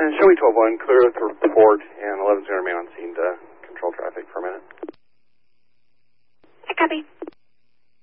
Show me 12-1, clear the report, and 11-0 remain on scene to control traffic for a minute. I copy.